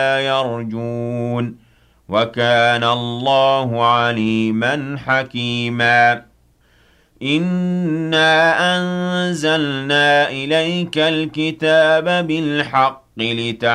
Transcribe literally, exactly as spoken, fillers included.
يرجون وكان الله عليما حكيما إنا أنزلنا إليك الكتاب بالحق لتعلم